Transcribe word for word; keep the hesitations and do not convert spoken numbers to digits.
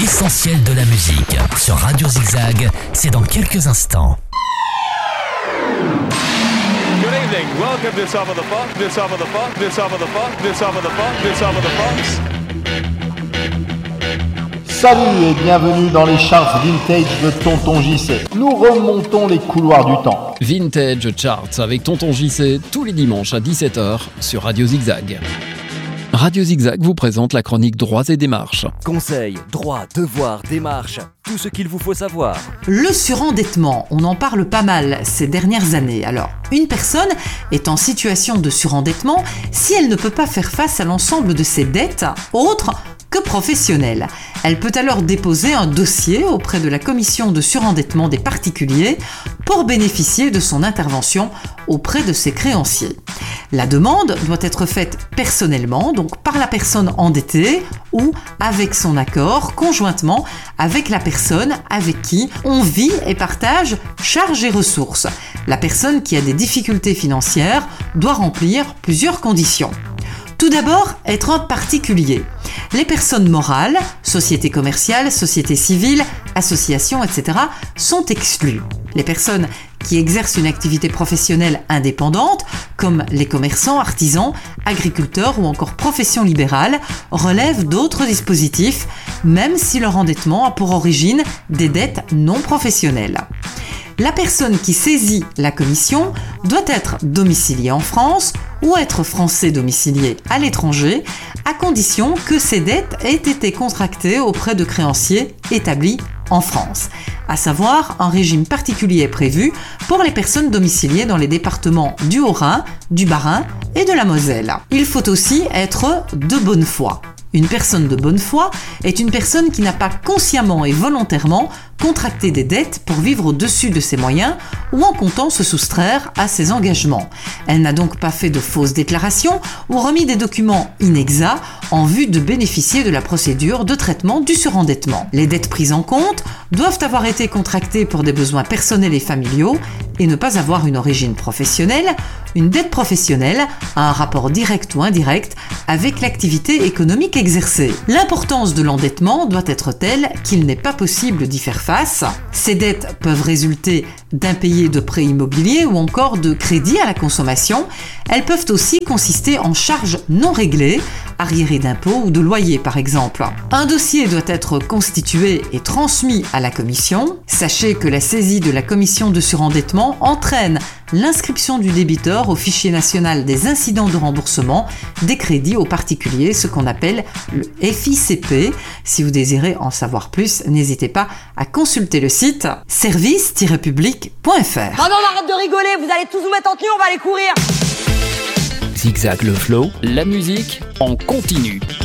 L'essentiel de la musique sur Radio Zigzag, c'est dans quelques instants. Good evening. Welcome to Some of the Funk, to Some of the Funk, to Some of the Funk, to Some of the Funk, to Some of the Funks. Salut et bienvenue dans les charts vintage de Tonton J C. Nous remontons les couloirs du temps. Vintage Charts avec Tonton J C tous les dimanches à dix-sept heures sur Radio Zigzag. Radio Zigzag vous présente la chronique Droits et démarches. Conseils, droits, devoirs, démarches, tout ce qu'il vous faut savoir. Le surendettement, on en parle pas mal ces dernières années. Alors, une personne est en situation de surendettement si elle ne peut pas faire face à l'ensemble de ses dettes, autres que professionnelles. Elle peut alors déposer un dossier auprès de la commission de surendettement des particuliers pour bénéficier de son intervention auprès de ses créanciers. La demande doit être faite personnellement, donc par la personne endettée ou avec son accord, conjointement avec la personne avec qui on vit et partage charges et ressources. La personne qui a des difficultés financières doit remplir plusieurs conditions. Tout d'abord, être un particulier. Les personnes morales, sociétés commerciales, sociétés civiles, associations, et cetera sont exclues. Les personnes qui exercent une activité professionnelle indépendante, comme les commerçants, artisans, agriculteurs ou encore professions libérales, relèvent d'autres dispositifs, même si leur endettement a pour origine des dettes non professionnelles. La personne qui saisit la commission doit être domiciliée en France ou être français domicilié à l'étranger, à condition que ces dettes aient été contractées auprès de créanciers établis en France. À savoir, un régime particulier est prévu pour les personnes domiciliées dans les départements du Haut-Rhin, du Bas-Rhin et de la Moselle. Il faut aussi être de bonne foi. Une personne de bonne foi est une personne qui n'a pas consciemment et volontairement contracté des dettes pour vivre au-dessus de ses moyens ou en comptant se soustraire à ses engagements. Elle n'a donc pas fait de fausses déclarations ou remis des documents inexacts en vue de bénéficier de la procédure de traitement du surendettement. Les dettes prises en compte doivent avoir été contractées pour des besoins personnels et familiaux et ne pas avoir une origine professionnelle. Une dette professionnelle a un rapport direct ou indirect avec l'activité économique exercée. L'importance de l'endettement doit être telle qu'il n'est pas possible d'y faire face. Ces dettes peuvent résulter d'impayés de prêts immobiliers ou encore de crédits à la consommation. Elles peuvent aussi consister en charges non réglées, arriérés d'impôts ou de loyers par exemple. Un dossier doit être constitué et transmis à la commission. Sachez que la saisie de la commission de surendettement entraîne l'inscription du débiteur au fichier national des incidents de remboursement des crédits aux particuliers, ce qu'on appelle le F I C P. Si vous désirez en savoir plus, n'hésitez pas à consulter le site service tiret public point f r. Ah non, on arrête de rigoler, vous allez tous vous mettre en tenue, on va aller courir. Zigzag le flow, la musique en continu.